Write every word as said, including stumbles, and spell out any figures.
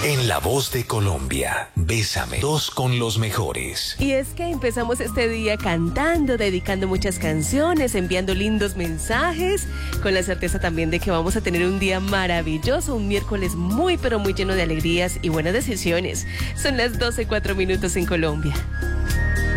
En La Voz de Colombia, Bésame, dos con los mejores. Y es que empezamos este día cantando, dedicando muchas canciones, enviando lindos mensajes, con la certeza también de que vamos a tener un día maravilloso, un miércoles muy pero muy lleno de alegrías y buenas decisiones. Son las doce y cuatro minutos en Colombia.